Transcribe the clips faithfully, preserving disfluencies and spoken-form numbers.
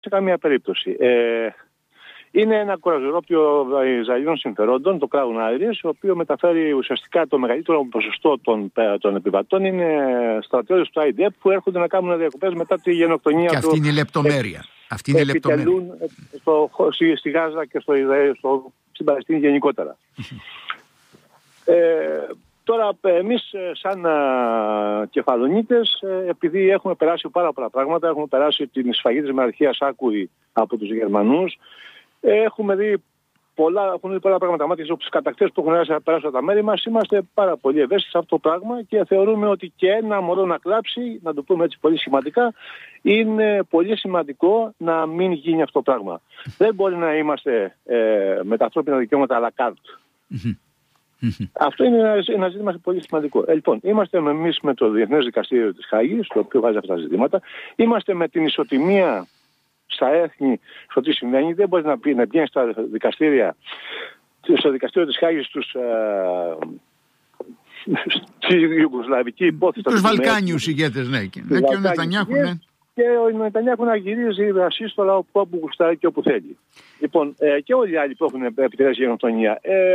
σε καμία περίπτωση. Ε, είναι ένα κοραζιορόπιο Ισραηλινών συμφερόντων, το Crown Aires, το οποίο μεταφέρει ουσιαστικά το μεγαλύτερο ποσοστό των, των επιβατών είναι στρατιώτες του άι ντι εφ που έρχονται να κάνουν διακοπές μετά τη γενοκτονία του. Και αυτή είναι η λεπτομέρεια. Αυτή είναι η λεπτομέρεια. Στο, στη Γάζα και στο Ισραήλ, στο, στην Παλαιστίνη γενικότερα. ε, Τώρα εμείς σαν α, κεφαλονίτες, επειδή έχουμε περάσει πάρα πολλά πράγματα, έχουμε περάσει την σφαγή της μοναρχίας άκουρη από τους Γερμανούς, έχουμε δει πολλά, έχουν δει πολλά πράγματα μάτια από τους κατακτές που έχουν περάσει από τα μέρη μας, είμαστε πάρα πολύ ευαίσθητοι σε αυτό το πράγμα και θεωρούμε ότι και ένα μωρό να κλάψει, να το πούμε έτσι πολύ σημαντικά, είναι πολύ σημαντικό να μην γίνει αυτό το πράγμα. Δεν μπορεί να είμαστε ε, με τα ανθρώπινα δικαιώματα à la carte. Αυτό είναι ένα, ένα ζήτημα πολύ σημαντικό. Ε, λοιπόν, είμαστε εμείς με το Διεθνές Δικαστήριο της Χάγης, το οποίο βάζει αυτά τα ζητήματα. Είμαστε με την ισοτιμία στα έθνη, στο τι συμβαίνει. Δεν μπορεί να, πει, να βγαίνει στα δικαστήρια, στο Δικαστήριο της Χάγης, στους, στη Ιουγκοσλαβική υπόθεση. Τους Βαλκάνιους ηγέτες, ναι. Και, και ο Νετανιάχου, ναι. Και ο Νετανιάχου να γυρίζει ασύστολα όπου γουστάρει και όπου θέλει. Λοιπόν, ε, και όλοι οι άλλοι που έχουν επιτελέσει γενοκτονία. Ε,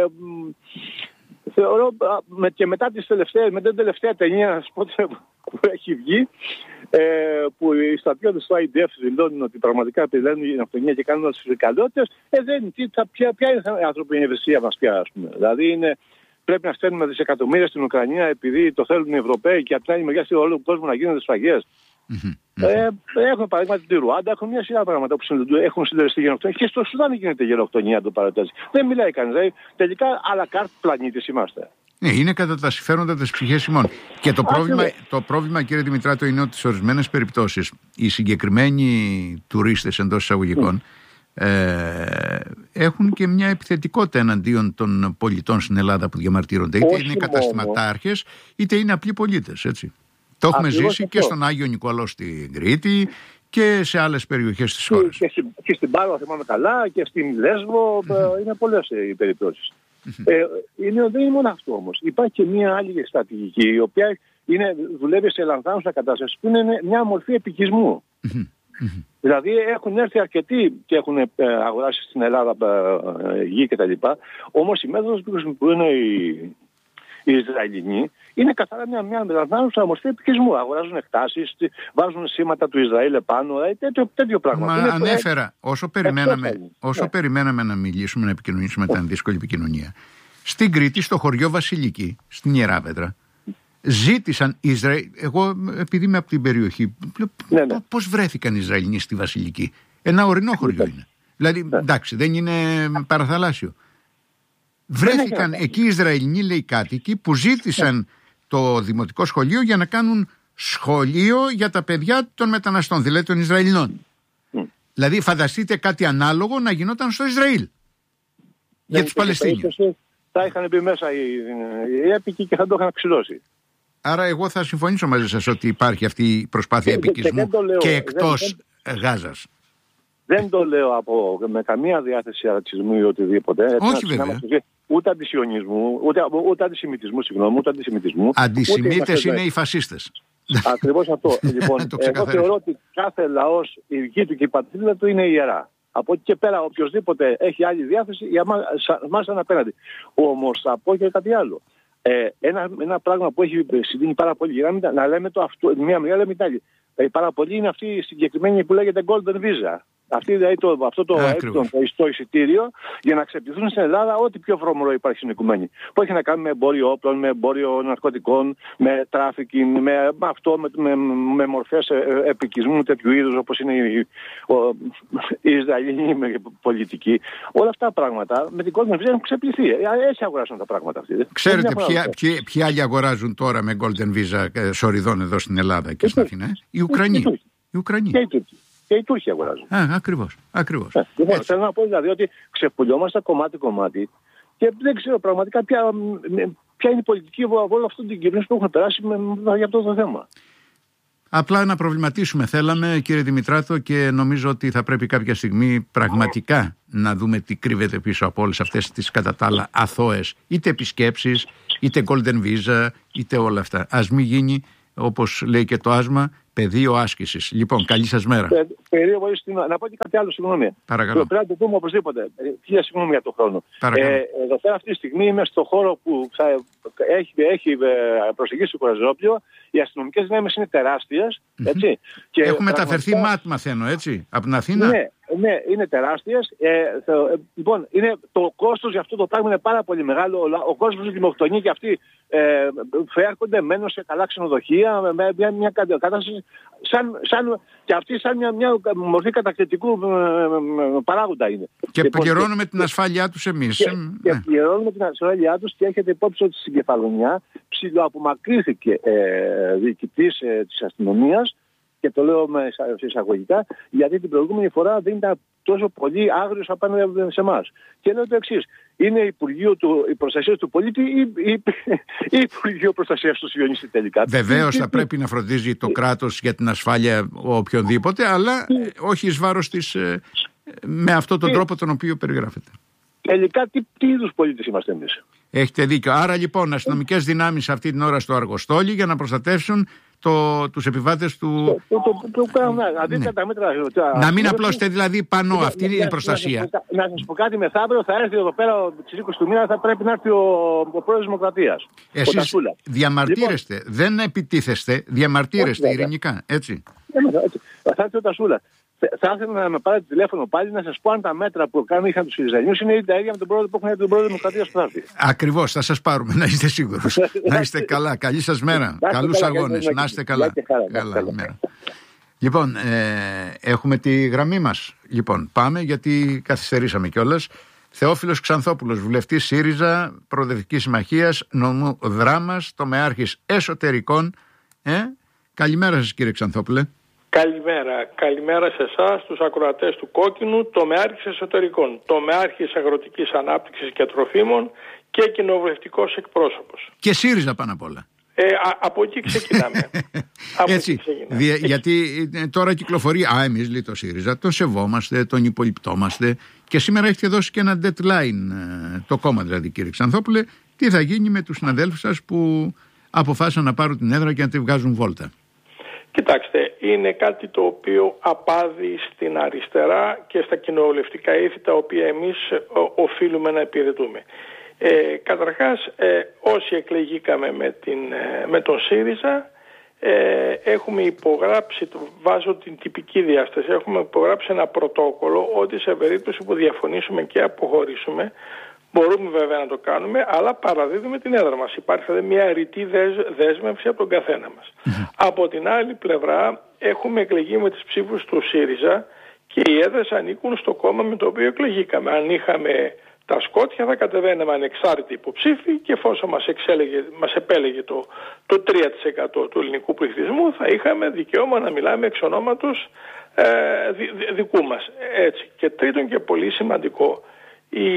θεωρώ με, και μετά τις τελευταίες, με την τελευταία ταινία που έχει βγει, ε, που οι στρατιώτες του άι ντι εφ δηλώνουν ότι πραγματικά επιτελούν γενοκτονία και κάνουν όλες τις φρικαλότητες, ε, δεν, τι, θα, ποια, ποια είναι η ανθρωπινή ευαισθησία μας πια, ας πούμε. Δηλαδή είναι, πρέπει να στέλνουμε δισεκατομμύρια στην Ουκρανία επειδή το θέλουν οι Ευρωπαίοι και από την άλλη μεριά σε όλο τον κόσμο να γίνονται σφαγές. Mm-hmm. Ε, έχουμε παραδείγματι τη Ρουάντα, έχουν μια σειρά πράγματα που έχουν συντελεστεί γενοκτονία. Και στο Σουδάν γίνεται γενοκτονία, το παρατάζει. Δεν μιλάει κανείς. Δηλαδή, τελικά, à la carte πλανήτης είμαστε. Ναι, είναι κατά τα συμφέροντα της ψυχής ημών. Και το πρόβλημα, το πρόβλημα, κύριε Δημητράτο, είναι ότι σε ορισμένες περιπτώσεις οι συγκεκριμένοι τουρίστες εντός εισαγωγικών mm. ε, έχουν και μια επιθετικότητα εναντίον των πολιτών στην Ελλάδα που διαμαρτύρονται. Είτε είναι καταστηματάρχες, είτε είναι απλοί πολίτες, έτσι. Το έχουμε Ακριβώς ζήσει αυτό. Και στον Άγιο Νικόλαο στην Κρήτη και σε άλλες περιοχές της χώρας. Και, και, και στην Πάρο, θυμάμαι καλά, και στην Λέσβο, mm-hmm. είναι πολλές οι περιπτώσεις. Mm-hmm. Ε, είναι, δεν είναι μόνο αυτό όμως. Υπάρχει και μια άλλη στρατηγική, η οποία είναι, δουλεύει σε λανθάνουσα κατάσταση, που είναι μια μορφή επικισμού. Mm-hmm. Mm-hmm. Δηλαδή έχουν έρθει αρκετοί και έχουν ε, αγοράσει στην Ελλάδα ε, γη κτλ. Όμως η μέθοδος που χρησιμοποιούν οι, οι Ισραηλινοί είναι καθαρά μια, μια λανθάνουσα μορφή επικισμού. Αγοράζουν εκτάσεις, βάζουν σήματα του Ισραήλ επάνω, τέτοιο, τέτοιο πράγμα. Μα είναι ανέφερα, το... όσο, περιμέναμε, όσο ναι. περιμέναμε να μιλήσουμε, να επικοινωνήσουμε, ήταν δύσκολη επικοινωνία. Στην Κρήτη, στο χωριό Βασιλική, στην Ιεράπετρα, ζήτησαν Ισραήλ. Εγώ, επειδή είμαι από την περιοχή, ναι, ναι. πώς βρέθηκαν οι Ισραηλινοί στη Βασιλική? Ένα ορεινό χωριό ναι. είναι. Δηλαδή, ναι. εντάξει, δεν είναι παραθαλάσσιο. Βρέθηκαν ναι, εκεί οι Ισραηλινοί, λέει, κάτοικοι που ζήτησαν ναι. το δημοτικό σχολείο για να κάνουν σχολείο για τα παιδιά των μεταναστών, δηλαδή των Ισραηλινών. Mm. Δηλαδή φανταστείτε κάτι ανάλογο να γινόταν στο Ισραήλ yeah, για τους Παλαιστίνιους. Θα είχαν μπει μέσα οι, οι έπικοι και θα το είχαν ξυλώσει. Άρα εγώ θα συμφωνήσω μαζί σας ότι υπάρχει αυτή η προσπάθεια και, επικισμού και, και, και εκτός δεν, Γάζας. Δεν το λέω από, με καμία διάθεση ρατσισμού ή οτιδήποτε. Όχι βέβαια. Ούτε αντισιωνισμού, ούτε, ούτε αντισημιτισμού, συγγνώμη, ούτε αντισημιτισμού. Αντισημίτες είναι οι φασίστες. Ακριβώς αυτό. Λοιπόν, εγώ θεωρώ ότι κάθε λαός, η δική του και η πατρίδα του είναι ιερά. Από εκεί και πέρα, οποιοδήποτε έχει άλλη διάθεση, για μας είναι απέναντι. Όμως θα πω και κάτι άλλο. Ε, ένα, ένα πράγμα που έχει συμβεί πάρα πολύ, για να, να λέμε το αυτό, μία μεριά λέμε την άλλη. Ε, πάρα πολύ είναι αυτή η συγκεκριμένη που λέγεται Golden Visa. Αυτή, δηλαδή, το, αυτό το, έκτον, το, το εισιτήριο για να ξεπτηθούν στην Ελλάδα ό,τι πιο βρώμορο υπάρχει στην οικουμένη. Που έχει να κάνει με εμπόριο όπλων, με εμπόριο ναρκωτικών, με τράφικινγκ, με, με αυτό, με, με, με μορφές επικισμού τέτοιου είδους όπως είναι η, η Ισραηλινή πολιτική. Όλα αυτά τα πράγματα με την Golden Visa έχουν ξεπληθεί. Έτσι αγοράσουν τα πράγματα αυτοί. Ξέρετε ποιοι, ποιοι άλλοι αγοράζουν τώρα με Golden Visa σοριδών εδώ στην Ελλάδα και στην Αθήνα? Οι Ουκρανοί. Οι Ουκρανοί. Και οι Τούρκοι αγοράζουν. Α, ακριβώς. ακριβώς. Ε, λοιπόν, θέλω να πω δηλαδή ότι ξεπουλιόμαστε κομμάτι-κομμάτι και δεν ξέρω πραγματικά ποια, ποια είναι η πολιτική από όλο αυτό την κυβέρνηση που έχουν περάσει με, με, για αυτό το θέμα. Απλά να προβληματίσουμε θέλαμε, κύριε Δημητράτο, και νομίζω ότι θα πρέπει κάποια στιγμή πραγματικά να δούμε τι κρύβεται πίσω από όλες αυτές τις κατά τα άλλα αθώες είτε επισκέψεις, είτε Golden Visa, είτε όλα αυτά. Ας μην γίνει όπως λέει και το άσμα, πεδίο άσκησης. Λοιπόν, καλή σας μέρα. Πε, πεδίο, να πω και κάτι άλλο, συγγνώμη. Παρακαλώ. Πρέπει να το πούμε οπωσδήποτε. Χίλια συγγνώμη για τον χρόνο. Ε, εδώ πέρα αυτή τη στιγμή είμαι στο χώρο που θα έχει, έχει προσεγγίσει το Κοραζόπλιο. Οι αστυνομικές δυνάμεις είναι τεράστιες. Έτσι. Και έχουν μεταφερθεί ΜΑΤ, μαθαίνω, έτσι, από την Αθήνα. Ναι, ναι, είναι τεράστιες. Ε, θε, ε, λοιπόν, είναι, το κόστος για αυτό το πράγμα είναι πάρα πολύ μεγάλο. Ο κόσμος λιμοκτονεί και αυτοί ε, φέρχονται, μένουν σε καλά ξενοδοχεία, με, με μια, μια κατάσταση σαν, σαν, και αυτή σαν μια, μια μορφή κατακτητικού ε, παράγοντα είναι. Και, και πληρώνουμε την ασφάλειά τους εμείς. Και, ναι. και πληρώνουμε την ασφάλειά τους, και έχετε υπόψη ότι στην Κεφαλονιά ψιλοαπομακρύνθηκε ε, διοικητής ε, της αστυνομίας. Και το λέω με εισαγωγικά, γιατί την προηγούμενη φορά δεν ήταν τόσο πολύ άγριος απέναντι σε εμάς. Και λέω το εξής: είναι Υπουργείο του, η προστασία του πολίτη ή, ή, ή Υπουργείο Προστασίας του Σιωνιστή τελικά. Βεβαίως θα πρέπει να φροντίζει το κράτος για την ασφάλεια οποιονδήποτε, αλλά όχι εις βάρος της, με αυτόν τον τρόπο τον οποίο περιγράφεται. Τελικά τι, τι είδους πολίτες είμαστε εμείς? Έχετε δίκιο. Άρα λοιπόν αστυνομικές δυνάμεις αυτή την ώρα στο Αργοστόλι για να προστατεύσουν το, τους επιβάτες του... Το, το, το, το, το, ναι. Ναι. Τα μέτρα, να μην απλώστε δηλαδή πάνω, ναι, αυτή είναι η προστασία. Να, να, να σας πω κάτι, μεθαύριο θα έρθει εδώ πέρα στις είκοσι του μήνα, θα πρέπει να έρθει ο, ο πρόεδρος Δημοκρατίας. Εσείς διαμαρτύρεστε, λοιπόν, δεν επιτίθεστε, διαμαρτύρεστε ειρηνικά, έτσι. έτσι. Θα έρθει ο Τασούλα. Θα ήθελα να με πάρετε τηλέφωνο πάλι να σας πω αν τα μέτρα που κάνουν είχαν τους Σιριζανιούς είναι τα ίδια με τον πρόεδρο που έχουν για τον πρόεδρο Δημοκρατίας που θα έρθει. Ακριβώς, θα σας πάρουμε, να είστε σίγουρος. Να είστε καλά, καλή σας μέρα. Καλούς αγώνες, να είστε καλά. Καλά μέρα. Λοιπόν, ε, έχουμε τη γραμμή μας. Λοιπόν, πάμε γιατί καθυστερήσαμε κιόλας. Θεόφιλος Ξανθόπουλος, βουλευτής ΣΥΡΙΖΑ, Προοδευτικής Συμμαχίας, νομού Δράμας, τομεάρχης εσωτερικών. Ε, καλημέρα σας κύριε Ξανθόπουλε. Καλημέρα. Καλημέρα σε εσάς, τους ακροατές του Κόκκινου, τομεάρχης εσωτερικών, τομεάρχης αγροτικής ανάπτυξης και τροφίμων και κοινοβουλευτικός εκπρόσωπος. Και ΣΥΡΙΖΑ πάνω απ' όλα. Ε, α, από εκεί ξεκινάμε. από Έτσι, εκεί ξεκινάμε. Δια, γιατί τώρα κυκλοφορεί, α, εμείς λέει το ΣΥΡΙΖΑ, τον σεβόμαστε, τον υπολοιπτόμαστε και σήμερα έχετε δώσει και ένα deadline, το κόμμα δηλαδή κύριε Ξανθόπουλε, τι θα γίνει με τους συναδέλφους σας που αποφάσισαν να πάρουν την έδρα και να τη βγάζουν βόλτα. Κοιτάξτε, είναι κάτι το οποίο απάδει στην αριστερά και στα κοινοβουλευτικά ήθη τα οποία εμείς οφείλουμε να υπηρετούμε. Ε, καταρχάς, ε, όσοι εκλεγήκαμε με, την, ε, με τον ΣΥΡΙΖΑ ε, έχουμε υπογράψει, βάζω την τυπική διάσταση, έχουμε υπογράψει ένα πρωτόκολλο ότι σε περίπτωση που διαφωνήσουμε και αποχωρήσουμε, μπορούμε βέβαια να το κάνουμε, αλλά παραδίδουμε την έδρα μας. Υπάρχει δηλαδή μια ρητή δέσμευση από τον καθένα μας. Mm-hmm. Από την άλλη πλευρά έχουμε εκλεγεί με τις ψήφους του ΣΥΡΙΖΑ και οι έδρες ανήκουν στο κόμμα με το οποίο εκλεγήκαμε. Αν είχαμε τα Σκότια θα κατεβαίναμε ανεξάρτητοι υποψήφοι και εφόσον μας, εξέλεγε, μας επέλεγε το, το τρία τοις εκατό του ελληνικού πληθυσμού θα είχαμε δικαίωμα να μιλάμε εξ ονόματος ε, δι, δι, δικού μας. Έτσι. Και τρίτον και πολύ σημαντικό, Οι,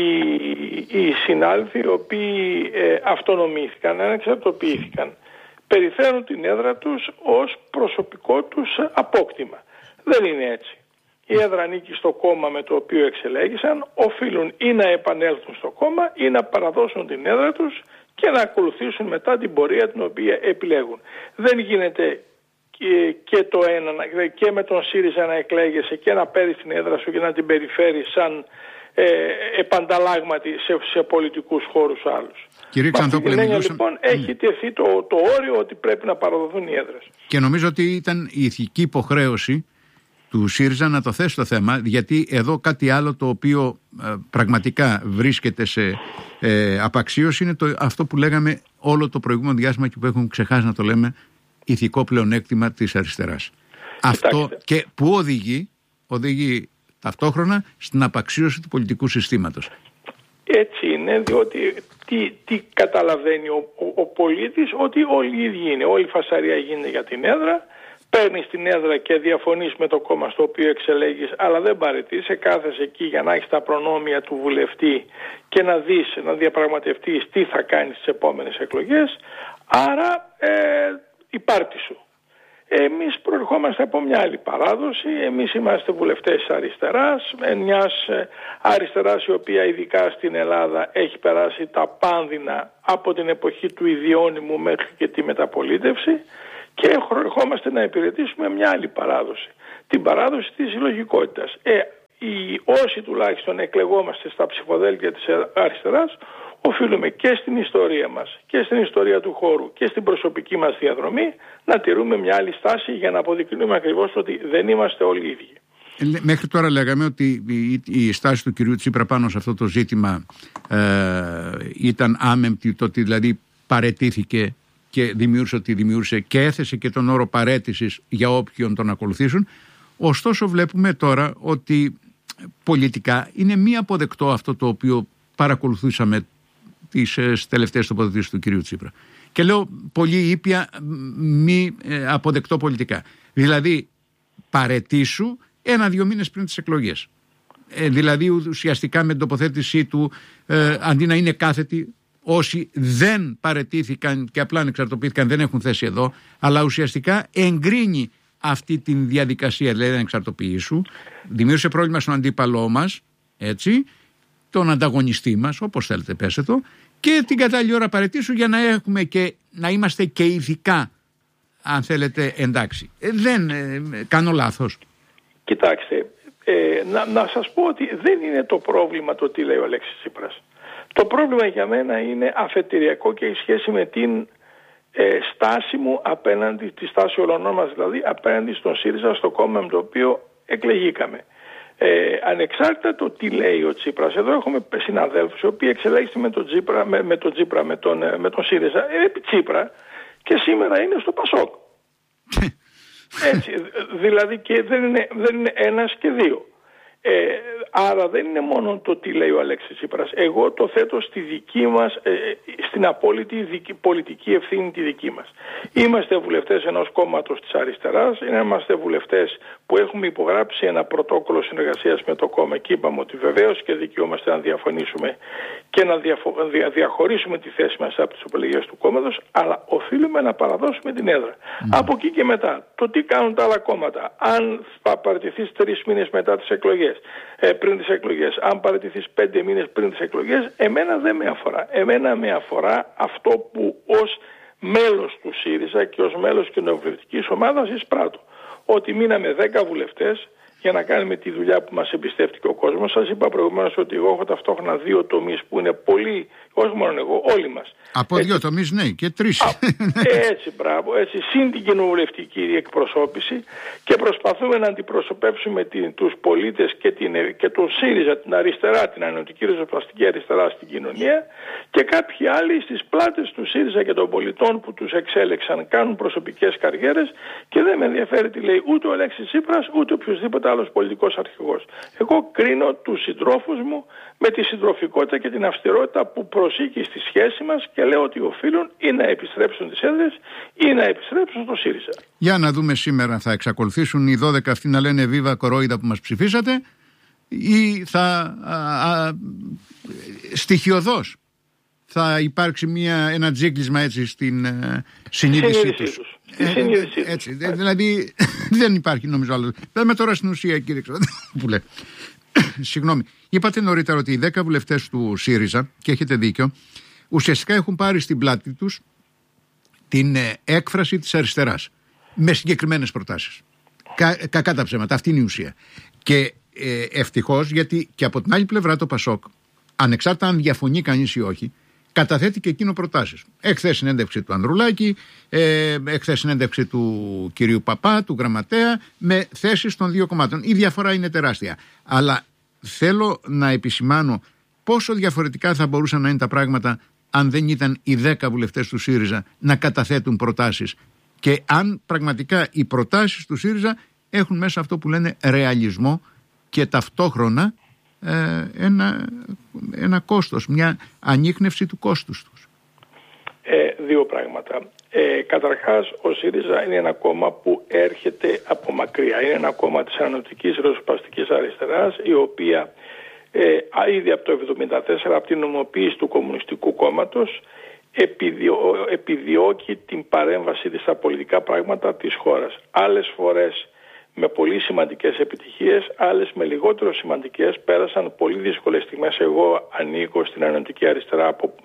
οι συνάδελφοι οι οποίοι ε, αυτονομήθηκαν, ανεξαρτοποιήθηκαν, περιφέρουν την έδρα τους ως προσωπικό τους απόκτημα. Δεν είναι έτσι. Η έδρα ανήκει στο κόμμα με το οποίο εξελέγησαν, οφείλουν ή να επανέλθουν στο κόμμα ή να παραδώσουν την έδρα τους και να ακολουθήσουν μετά την πορεία την οποία επιλέγουν. Δεν γίνεται και, και, το ένα, και με τον ΣΥΡΙΖΑ να εκλέγεσαι και να παίρνεις την έδρα σου και να την περιφέρεις σαν Ε, επανταλάγματι σε, σε πολιτικούς χώρους άλλους. Κύριε Ξανθόπουλε, μιλούσαμε... λοιπόν έχει τεθεί το, το όριο ότι πρέπει να παραδοθούν οι έδρες. Και νομίζω ότι ήταν η ηθική υποχρέωση του ΣΥΡΙΖΑ να το θέσει το θέμα, γιατί εδώ κάτι άλλο το οποίο ε, πραγματικά βρίσκεται σε ε, απαξίωση είναι το, αυτό που λέγαμε όλο το προηγούμενο διάστημα και που έχουμε ξεχάσει να το λέμε, ηθικό πλεονέκτημα της αριστεράς. Κοιτάξτε. Αυτό και που οδηγεί, οδηγεί ταυτόχρονα στην απαξίωση του πολιτικού συστήματος. Έτσι είναι, διότι τι, τι καταλαβαίνει ο, ο, ο πολίτης, ότι όλοι οι ίδιοι είναι, όλη η φασαρία γίνεται για την έδρα, παίρνεις την έδρα και διαφωνείς με το κόμμα στο οποίο εξελέγεις, αλλά δεν παραιτείσαι, κάθεσαι εκεί για να έχεις τα προνόμια του βουλευτή και να δεις, να διαπραγματευτείς τι θα κάνεις στις επόμενες εκλογές, άρα ε, η πάρτη σου. Εμείς προερχόμαστε από μια άλλη παράδοση, εμείς είμαστε βουλευτές της αριστεράς, μιας αριστεράς η οποία ειδικά στην Ελλάδα έχει περάσει τα πάνδυνα από την εποχή του ιδιώνυμου μέχρι και τη μεταπολίτευση και ερχόμαστε να υπηρετήσουμε μια άλλη παράδοση, την παράδοση της συλλογικότητας. Ε, οι όσοι τουλάχιστον εκλεγόμαστε στα ψηφοδέλτια της αριστεράς, οφείλουμε και στην ιστορία μας και στην ιστορία του χώρου και στην προσωπική μας διαδρομή να τηρούμε μια άλλη στάση για να αποδεικνύουμε ακριβώς ότι δεν είμαστε όλοι ίδιοι. Μέχρι τώρα λέγαμε ότι η στάση του κυρίου Τσίπρα πάνω σε αυτό το ζήτημα ε, ήταν άμεμπτη, το ότι δηλαδή παραιτήθηκε και δημιούργησε ότι δημιούργησε και έθεσε και τον όρο παραίτησης για όποιον τον ακολουθήσουν. Ωστόσο βλέπουμε τώρα ότι πολιτικά είναι μη αποδεκτό αυτό το οποίο παρακολουθούσαμε τις ε, τελευταίες τοποθετήσεις του κυρίου Τσίπρα. Και λέω πολύ ήπια μη ε, αποδεκτό πολιτικά. Δηλαδή παραιτήσου ένα-δύο μήνες πριν τις εκλογές. Ε, δηλαδή ουσιαστικά με την τοποθέτησή του ε, αντί να είναι κάθετη, όσοι δεν παραιτήθηκαν και απλά ανεξαρτοποιήθηκαν δεν έχουν θέση εδώ, αλλά ουσιαστικά εγκρίνει αυτή τη διαδικασία, δηλαδή να εξαρτοποιήσου, δημιούργησε πρόβλημα στον αντίπαλό μας, έτσι, τον ανταγωνιστή μας, όπως θέλετε πέστε το, και την κατάλληλη ώρα παραιτήσου για να έχουμε και να είμαστε και ηθικά, αν θέλετε, εντάξει. Ε, δεν ε, κάνω λάθος. Κοιτάξτε, ε, να, να σας πω ότι δεν είναι το πρόβλημα το τι λέει ο Αλέξης Τσίπρας. Το πρόβλημα για μένα είναι αφετηριακό και η σχέση με την ε, στάση μου απέναντι, τη στάση όλων μας δηλαδή, απέναντι στον ΣΥΡΙΖΑ, στο κόμμα με το οποίο εκλεγήκαμε. Ε, ανεξάρτητα το τι λέει ο Τσίπρας, εδώ έχουμε συναδέλφους οι οποίοι εξελέγησαν με τον Τσίπρα, με, με τον, Τσίπρα, με τον, με τον ΣΥΡΙΖΑ, ε, επί Τσίπρα και σήμερα είναι στο ΠΑΣΟΚ. Έτσι, δηλαδή και δεν είναι, δεν είναι ένας και δύο. Ε, άρα δεν είναι μόνο το τι λέει ο Αλέξης Τσίπρας. Εγώ το θέτω στη δική μας, ε, στην απόλυτη δική, πολιτική ευθύνη τη δική μας. Είμαστε βουλευτές ενός κόμματος της αριστεράς, είμαστε βουλευτές που έχουμε υπογράψει ένα πρωτόκολλο συνεργασίας με το κόμμα και είπαμε ότι βεβαίως και δικαιούμαστε να διαφωνήσουμε και να διαφο, δια, διαχωρίσουμε τη θέση μας από τις επιλογές του κόμματος, αλλά οφείλουμε να παραδώσουμε την έδρα. Mm. Από εκεί και μετά, το τι κάνουν τα άλλα κόμματα, αν θα παραιτηθείς τρεις μήνες μετά τις εκλογές, ε, πριν τις εκλογές, αν παραιτηθείς πέντε μήνες πριν τις εκλογές, εμένα δεν με αφορά. Εμένα με αφορά αυτό που ως μέλος του ΣΥΡΙΖΑ και ως μέλος κοινοβουλευτικής ομάδας εισπράττω. Ότι μείναμε δέκα βουλευτές για να κάνουμε τη δουλειά που μας εμπιστεύτηκε ο κόσμος. Σας είπα προηγουμένως ότι εγώ έχω ταυτόχρονα δύο τομείς που είναι πολύ, όχι μόνο εγώ, όλοι μας. Από έτσι, δύο τομείς, ναι, και τρεις. Α, έτσι, μπράβο, έτσι, συν την κοινοβουλευτική εκπροσώπηση και προσπαθούμε να αντιπροσωπεύσουμε την, τους πολίτες και, την, και τον ΣΥΡΙΖΑ, την αριστερά, την ανωτική ριζοσπαστική αριστερά στην κοινωνία και κάποιοι άλλοι στις πλάτες του ΣΥΡΙΖΑ και των πολιτών που τους εξέλεξαν, κάνουν προσωπικές καριέρες και δεν με ενδιαφέρει τι λέει ούτε ο Αλέξης Τσίπρας ούτε οποιοδήποτε άλλος πολιτικός αρχηγός. Εγώ κρίνω τους συντρόφους μου με τη συντροφικότητα και την αυστηρότητα που προσήκει στη σχέση μας και λέω ότι οφείλουν ή να επιστρέψουν τις έδρες ή να επιστρέψουν στο ΣΥΡΙΖΑ. Για να δούμε σήμερα, θα εξακολουθήσουν οι δώδεκα αυτοί να λένε βίβα κορόιδα που μας ψηφίσατε ή θα α, α, στοιχειοδός θα υπάρξει μια, ένα τζίγκλισμα έτσι στην ε, συνείδησή τους. τους. Ε, ε, έτσι, ε, δηλαδή δεν υπάρχει νομίζω άλλο. Λέμε τώρα στην ουσία, κύριε που λέει. Συγγνώμη, είπατε νωρίτερα ότι οι δέκα βουλευτές του ΣΥΡΙΖΑ, και έχετε δίκιο, ουσιαστικά έχουν πάρει στην πλάτη τους την ε, έκφραση της αριστεράς με συγκεκριμένες προτάσεις. Κα, κακά τα ψέματα, αυτή είναι η ουσία. Και ε, ευτυχώς, γιατί και από την άλλη πλευρά το ΠΑΣΟΚ, ανεξάρτητα αν διαφωνεί κανείς ή όχι, καταθέτει και εκείνο προτάσεις. Εχθές συνέντευξη του Ανδρουλάκη, ε, εχθές συνέντευξη του κυρίου Παπά, του γραμματέα, με θέσεις των δύο κομμάτων. Η διαφορά είναι τεράστια. Αλλά θέλω να επισημάνω πόσο διαφορετικά θα μπορούσαν να είναι τα πράγματα αν δεν ήταν οι δέκα βουλευτές του ΣΥΡΙΖΑ να καταθέτουν προτάσεις. Και αν πραγματικά οι προτάσεις του ΣΥΡΙΖΑ έχουν μέσα αυτό που λένε ρεαλισμό και ταυτόχρονα ε, ένα, ένα κόστος, μια ανίχνευση του κόστους τους. Ε, δύο πράγματα. Ε, καταρχάς, ο ΣΥΡΙΖΑ είναι ένα κόμμα που έρχεται από μακριά. Είναι ένα κόμμα της ανωτικής ριζοσπαστικής αριστεράς, η οποία ε, ήδη από το χίλια εννιακόσια εβδομήντα τέσσερα, από την νομοποίηση του Κομμουνιστικού Κόμματος, επιδιώ, επιδιώκει την παρέμβαση της στα πολιτικά πράγματα της χώρας. Άλλες φορές με πολύ σημαντικές επιτυχίες, άλλες με λιγότερο σημαντικές, πέρασαν πολύ δύσκολες στιγμές. Εγώ ανήκω στην ανωτική αριστερά από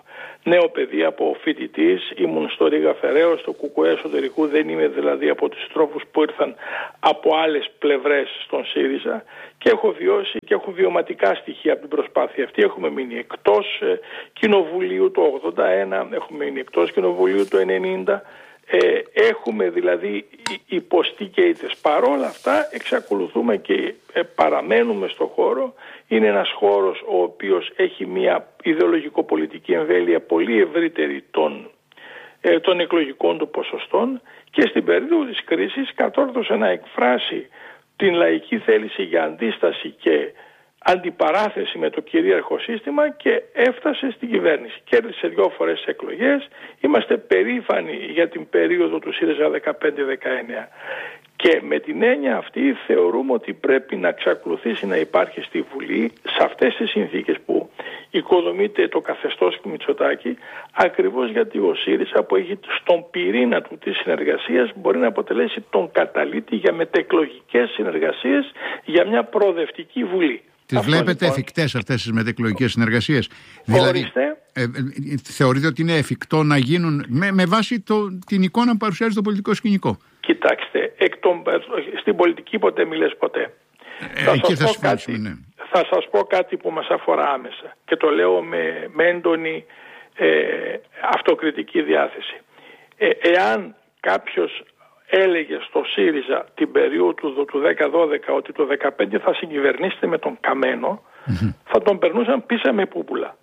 νέο παιδί από φοιτητής, ήμουν στο Ρήγα Φεραίο, στο Κουκουέ εσωτερικού, δεν είμαι δηλαδή από τους τρόφους που ήρθαν από άλλες πλευρές στον ΣΥΡΙΖΑ και έχω βιώσει και έχω βιωματικά στοιχεία από την προσπάθεια αυτή. Έχουμε μείνει εκτός ε, κοινοβουλίου το ογδόντα ένα, έχουμε μείνει εκτός κοινοβουλίου το ενενήντα. Ε, έχουμε δηλαδή υποστεί και ήττες. Παρόλα αυτά εξακολουθούμε και ε, παραμένουμε στο χώρο. Είναι ένας χώρος ο οποίος έχει μια ιδεολογικο-πολιτική εμβέλεια πολύ ευρύτερη των, ε, των εκλογικών του ποσοστών και στην περίοδο της κρίσης κατόρθωσε να εκφράσει την λαϊκή θέληση για αντίσταση και αντιπαράθεση με το κυρίαρχο σύστημα και έφτασε στην κυβέρνηση. Κέρδισε δύο φορές τις εκλογές. Είμαστε περήφανοι για την περίοδο του ΣΥΡΙΖΑ δεκαπέντε δεκαεννέα. Και με την έννοια αυτή θεωρούμε ότι πρέπει να εξακολουθήσει να υπάρχει στη Βουλή σε αυτές τις συνθήκες που οικοδομείται το καθεστώς του Μητσοτάκη, ακριβώς γιατί ο ΣΥΡΙΖΑ που έχει στον πυρήνα του της συνεργασίας μπορεί να αποτελέσει τον καταλήτη για μετεκλογικές συνεργασίες για μια προοδευτική Βουλή. Τις αυτό βλέπετε λοιπόν εφικτές αυτές τις μετεκλογικές συνεργασίες? Δηλαδή, ε, ε, θεωρείτε ότι είναι εφικτό να γίνουν με, με βάση το, την εικόνα που παρουσιάζει το πολιτικό σκηνικό? Κοιτάξτε, εκ των, στην πολιτική ποτέ μιλές ποτέ. Ε, θα, σας θα, πω κάτι, ναι. θα σας πω κάτι που μας αφορά άμεσα και το λέω με, με έντονη ε, αυτοκριτική διάθεση. Ε, εάν κάποιος έλεγε στο ΣΥΡΙΖΑ την περίοδο του δέκα δώδεκα ότι το δεκαπέντε θα συγκυβερνήσετε με τον Καμένο, mm-hmm. θα τον περνούσαν πίσω με πούπουλα.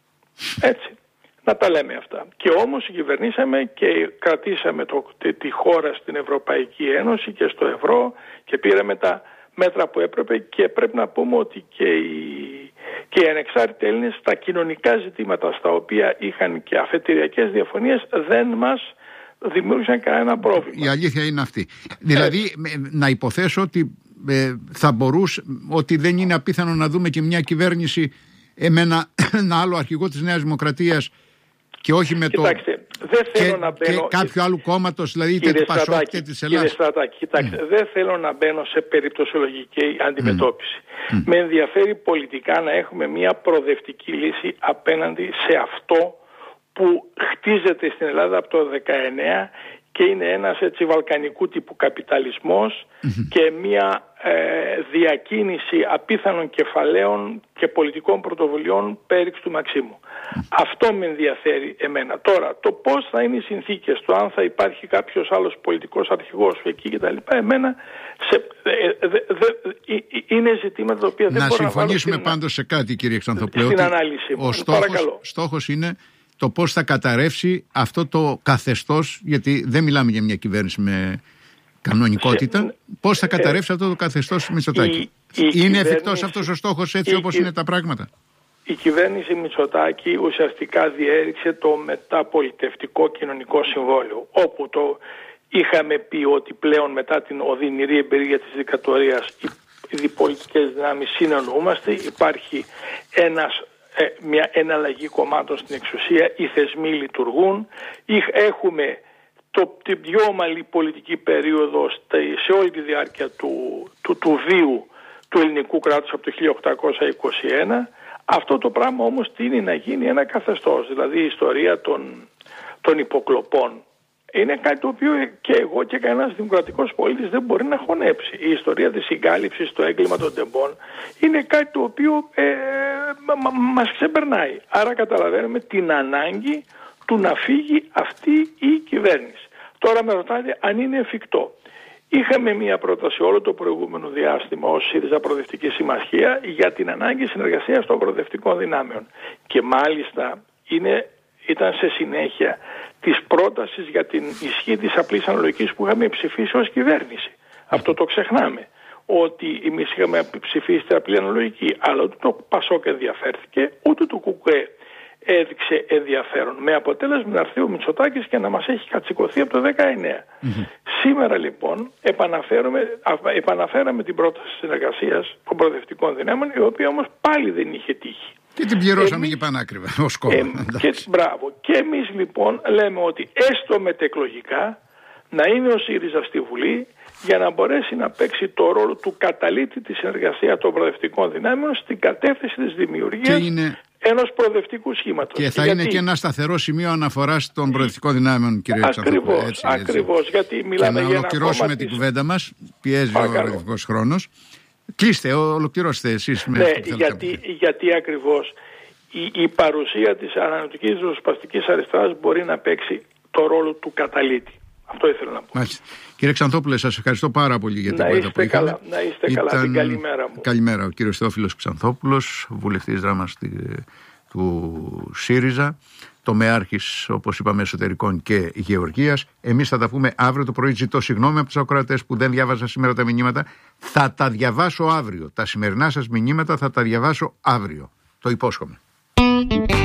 Έτσι. Να τα λέμε αυτά. Και όμως συγκυβερνήσαμε και κρατήσαμε το, τη, τη χώρα στην Ευρωπαϊκή Ένωση και στο ευρώ και πήραμε τα μέτρα που έπρεπε και πρέπει να πούμε ότι και οι, και οι ανεξάρτητοι Έλληνες στα κοινωνικά ζητήματα στα οποία είχαν και αφετηριακές διαφωνίες δεν μας δημιούργησαν κανένα πρόβλημα. Η αλήθεια είναι αυτή. Δηλαδή ε, να υποθέσω ότι ε, θα μπορούσε, ότι δεν είναι απίθανο να δούμε και μια κυβέρνηση ε, με ένα, ένα άλλο αρχηγό της Νέας Δημοκρατίας και όχι με κοιτάξτε, το... δεν θέλω και, να μπαίνω... και κάποιου άλλου κόμματος, δηλαδή είτε του Πασόκ είτε της Ελλάδας. Κύριε Στρατάκη, κοιτάξτε, mm. δεν θέλω να μπαίνω σε περιπτωσιολογική αντιμετώπιση. Mm. Με ενδιαφέρει πολιτικά να έχουμε μια προοδευτική λύση απέναντι σε αυτό που χτίζεται στην Ελλάδα από το δεκαεννέα και είναι ένας έτσι βαλκανικού τύπου καπιταλισμός mm-hmm. και μια ε, διακίνηση απίθανων κεφαλαίων και πολιτικών πρωτοβουλειών πέριξ του Μαξίμου. Mm-hmm. Αυτό με ενδιαφέρει εμένα. Τώρα, το πώς θα είναι οι συνθήκες, το αν θα υπάρχει κάποιος άλλος πολιτικός αρχηγός εκεί κτλ. Εμένα σε, ε, δε, δε, ε, είναι ζητήματα τα οποία δεν να μπορώ να βάλω. Να συμφωνήσουμε πάντως σε κάτι, κύριε Ξανθοπλέου. Στην ανάλυση μου. Ο στόχος, στόχος είναι το πώς θα καταρρεύσει αυτό το καθεστώς, γιατί δεν μιλάμε για μια κυβέρνηση με κανονικότητα, σε, πώς θα καταρρεύσει ε, αυτό το καθεστώς Μητσοτάκη. Η, η είναι εφικτός αυτός ο στόχος έτσι η, όπως η, είναι τα πράγματα? Η κυβέρνηση Μητσοτάκη ουσιαστικά διέριξε το μεταπολιτευτικό κοινωνικό συμβόλαιο, όπου το είχαμε πει ότι πλέον μετά την οδυνηρή εμπειρία της δικτατορίας οι διπολιτικές δυνάμεις συνεννοούμαστε, υπάρχει ένας Ε, μια εναλλαγή κομμάτων στην εξουσία, οι θεσμοί λειτουργούν, έχουμε το, την πιο ομαλή πολιτική περίοδο σε όλη τη διάρκεια του, του, του βίου του ελληνικού κράτους από το χίλια οκτακόσια είκοσι ένα. Αυτό το πράγμα όμως τείνει να γίνει ένα καθεστώς, δηλαδή η ιστορία των, των υποκλοπών. Είναι κάτι το οποίο και εγώ και κανένας δημοκρατικός πολίτης δεν μπορεί να χωνέψει. Η ιστορία της συγκάλυψης, το έγκλημα των τεμπών είναι κάτι το οποίο ε, μα, μα, μας ξεπερνάει. Άρα καταλαβαίνουμε την ανάγκη του να φύγει αυτή η κυβέρνηση. Τώρα με ρωτάτε αν είναι εφικτό. Είχαμε μία πρόταση όλο το προηγούμενο διάστημα ως ΣΥΡΙΖΑ Προοδευτική Συμμαχία για την ανάγκη συνεργασίας των προοδευτικών δυνάμεων. Και μάλιστα είναι... ήταν σε συνέχεια της πρότασης για την ισχύ της απλής αναλογικής που είχαμε ψηφίσει ως κυβέρνηση. Αυτό το ξεχνάμε. Ότι εμείς είχαμε ψηφίσει την απλή αναλογική, αλλά ούτε το Πασόκ ενδιαφέρθηκε, ούτε το ΚΚΕ έδειξε ενδιαφέρον. Με αποτέλεσμα να έρθει ο Μητσοτάκης και να μας έχει κατσικωθεί από το δεκαεννέα. Mm-hmm. Σήμερα λοιπόν επαναφέρουμε, επαναφέραμε την πρόταση συνεργασίας των προοδευτικών δυνάμεων, η οποία όμως πάλι δεν είχε τύχει. Και την πληρώσαμε εμείς, και πανάκριβα ως κόμμα. Ε, και, μπράβο. Και εμείς λοιπόν λέμε ότι έστω μετεκλογικά να είναι ο ΣΥΡΙΖΑ στη Βουλή για να μπορέσει να παίξει το ρόλο του καταλήτη της συνεργασίας των προοδευτικών δυνάμεων στην κατεύθυνση της δημιουργίας είναι... ενός προοδευτικού σχήματος. Και θα γιατί... είναι και ένα σταθερό σημείο αναφοράς των προοδευτικών δυνάμεων, κύριε Ξανθόπουλε. Ακριβώς, έτσι, έτσι. ακριβώς, γιατί μιλάμε και να για ολοκληρώσουμε ένα την της... κουβέντα μας, πιέζει ο προοδευτικός χρόνος. Κλείστε, ολοκληρώστε εσείς. Ναι, γιατί, γιατί ακριβώς η, η παρουσία της ανανεωτικής ριζοσπαστικής αριστεράς μπορεί να παίξει το ρόλο του καταλήτη. Αυτό ήθελα να πω. Μάλιστα. Κύριε Ξανθόπουλε, σας ευχαριστώ πάρα πολύ για την κουβέντα που είχαμε. Να είστε Ήταν... καλά, την καλημέρα μου. Καλημέρα, ο κύριος Θεόφιλος Ξανθόπουλος, βουλευτής δράμας του ΣΥΡΙΖΑ, τομεάρχης, όπως είπαμε, εσωτερικών και γεωργίας. Εμείς θα τα πούμε αύριο το πρωί. Ζητώ συγγνώμη από τους ακροατές που δεν διάβασα σήμερα τα μηνύματα. Θα τα διαβάσω αύριο. Τα σημερινά σας μηνύματα θα τα διαβάσω αύριο. Το υπόσχομαι.